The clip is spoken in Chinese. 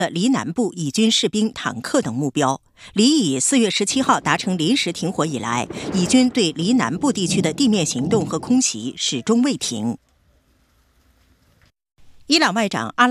黎南部以军士兵、坦克等目标。黎以4月17号达成临时停火以来，以军对黎南部地区的地面行动和空袭始终未停。伊朗外长阿拉